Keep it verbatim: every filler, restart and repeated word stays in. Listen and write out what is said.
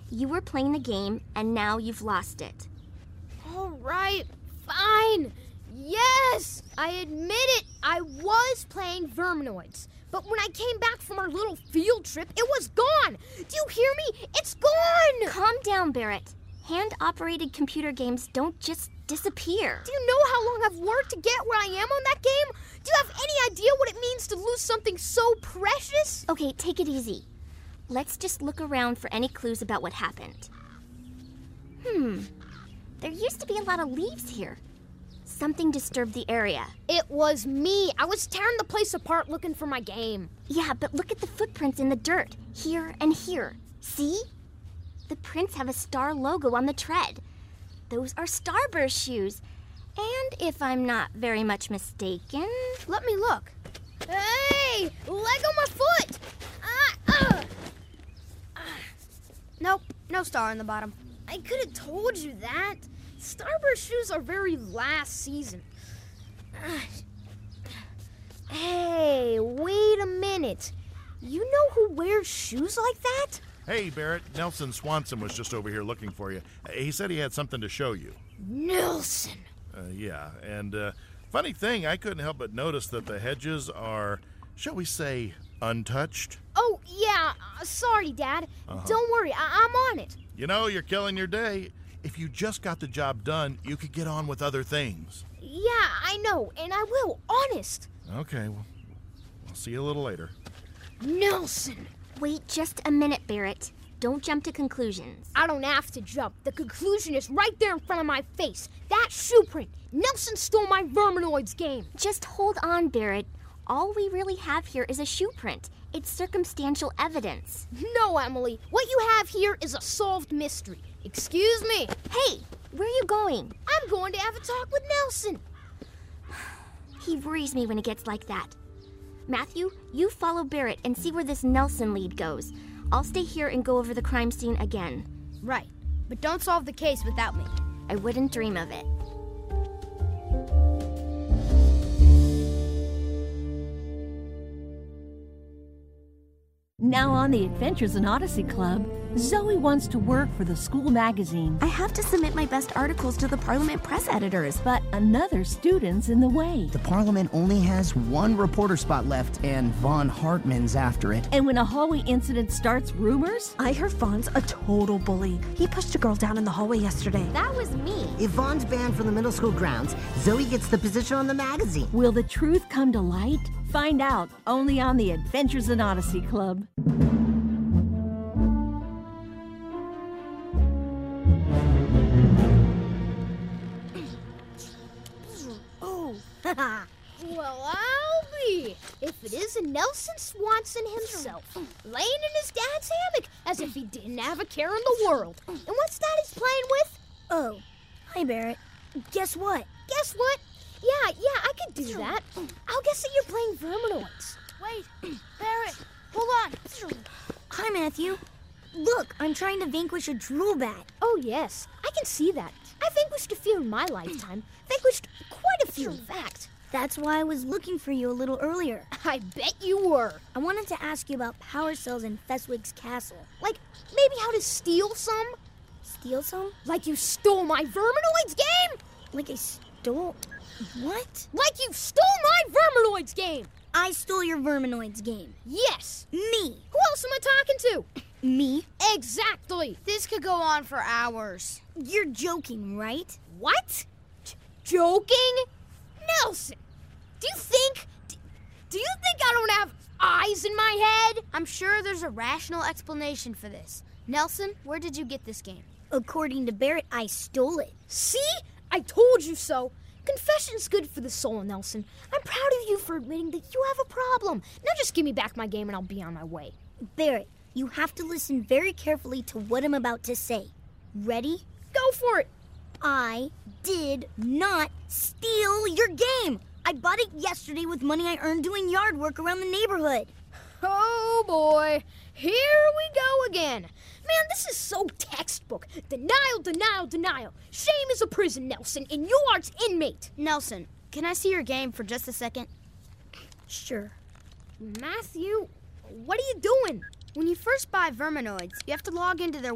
You were playing the game, and now you've lost it. All right, fine. Yes, I admit it. I was playing Verminoids. But when I came back from our little field trip, it was gone. Do you hear me? It's gone. Calm down, Barrett. Hand-operated computer games don't just disappear. Do you know how long I've worked to get where I am on that game? Do you have any idea what it means to lose something so precious? Okay, take it easy. Let's just look around for any clues about what happened. Hmm. There used to be a lot of leaves here. Something disturbed the area. It was me. I was tearing the place apart looking for my game. Yeah, but look at the footprints in the dirt, here and here. See? The prints have a star logo on the tread. Those are Starburst shoes. And if I'm not very much mistaken... Let me look. Hey! Leg on my foot! Ah, ah. Ah. Nope, no star on the bottom. I could have told you that. Starburst shoes are very last season. Ah. Hey, wait a minute. You know who wears shoes like that? Hey, Barrett. Nelson Swanson was just over here looking for you. He said he had something to show you. Nelson! Uh, yeah, and uh, funny thing, I couldn't help but notice that the hedges are, shall we say, untouched. Oh, yeah. Uh, sorry, Dad. Uh-huh. Don't worry. I- I'm on it. You know, you're killing your day. If you just got the job done, you could get on with other things. Yeah, I know, and I will. Honest. Okay, well, I'll see you a little later. Nelson! Wait just a minute, Barrett. Don't jump to conclusions. I don't have to jump. The conclusion is right there in front of my face. That shoe print. Nelson stole my Verminoids game. Just hold on, Barrett. All we really have here is a shoe print. It's circumstantial evidence. No, Emily. What you have here is a solved mystery. Excuse me. Hey, where are you going? I'm going to have a talk with Nelson. He worries me when it gets like that. Matthew, you follow Barrett and see where this Nelson lead goes. I'll stay here and go over the crime scene again. Right. But don't solve the case without me. I wouldn't dream of it. Now on the Adventures in Odyssey Club, Zoe wants to work for the school magazine. I have to submit my best articles to the Parliament press editors. But another student's in the way. The Parliament only has one reporter spot left, and Von Hartman's after it. And when a hallway incident starts rumors? I heard Von's a total bully. He pushed a girl down in the hallway yesterday. That was me. If Von's banned from the middle school grounds, Zoe gets the position on the magazine. Will the truth come to light? Find out only on the Adventures in Odyssey Club. Oh, well, I'll be. If it isn't Nelson Swanson himself, laying in his dad's hammock as if he didn't have a care in the world. And what's that he's playing with? Oh, hi, Barrett. Guess what? Guess what? Yeah, yeah, I could do that. I'll guess that you're playing Verminoids. Wait, Barrett, hold on. Hi, Matthew. Look, I'm trying to vanquish a drool bat. Oh, yes, I can see that. I vanquished a few in my lifetime. Vanquished quite a few, in fact. That's why I was looking for you a little earlier. I bet you were. I wanted to ask you about power cells in Feswig's castle. Like, maybe how to steal some? Steal some? Like you stole my Verminoids game? Like I stole... What? Like you stole my Verminoids game! I stole your Verminoids game. Yes. Me. Who else am I talking to? Me? Exactly. This could go on for hours. You're joking, right? What? J- joking? Nelson, do you think... Do, do you think I don't have eyes in my head? I'm sure there's a rational explanation for this. Nelson, where did you get this game? According to Barrett, I stole it. See? I told you so. Confession's good for the soul, Nelson. I'm proud of you for admitting that you have a problem. Now just give me back my game and I'll be on my way. Barrett, you have to listen very carefully to what I'm about to say. Ready? Go for it. I did not steal your game. I bought it yesterday with money I earned doing yard work around the neighborhood. Oh, boy. Here we go again. Man, this is so textbook. Denial, denial, denial. Shame is a prison, Nelson, and you are its inmate. Nelson, can I see your game for just a second? Sure. Matthew, what are you doing? When you first buy Verminoids, you have to log into their